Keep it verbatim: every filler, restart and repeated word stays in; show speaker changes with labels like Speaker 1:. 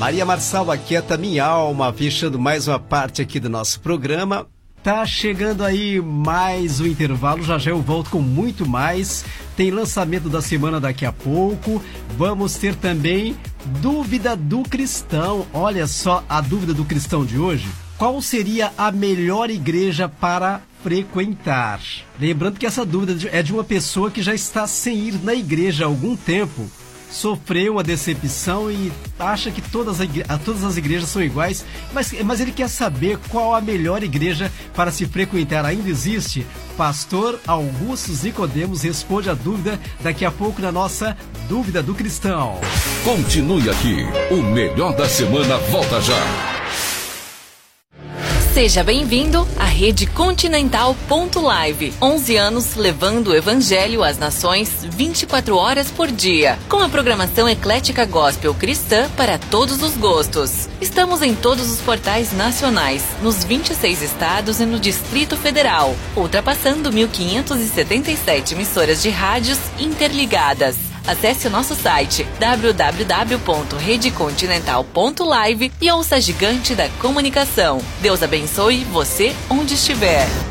Speaker 1: Maria Marçal, Aquieta Minha Alma, fechando mais uma parte aqui do nosso programa. Tá chegando aí mais um intervalo, já já eu volto com muito mais. Tem lançamento da semana daqui a pouco. Vamos ter também Dúvida do Cristão. Olha só a dúvida do cristão de hoje. Qual seria a melhor igreja para frequentar? Lembrando que essa dúvida é de uma pessoa que já está sem ir na igreja há algum tempo. Sofreu uma decepção e acha que todas, a igre... todas as igrejas são iguais, mas, mas ele quer saber qual a melhor igreja para se frequentar. Ainda existe? Pastor Augusto Nicodemos responde a dúvida daqui a pouco na nossa Dúvida do Cristão.
Speaker 2: Continue aqui, o melhor da semana volta já.
Speaker 3: Seja bem-vindo à Rede Continental ponto live. onze anos levando o Evangelho às nações vinte e quatro horas por dia. Com a programação eclética gospel cristã para todos os gostos. Estamos em todos os portais nacionais, nos vinte e seis estados e no Distrito Federal, ultrapassando mil quinhentas e setenta e sete emissoras de rádios interligadas. Acesse o nosso site w w w ponto rede continental ponto live e ouça a gigante da comunicação. Deus abençoe você onde estiver.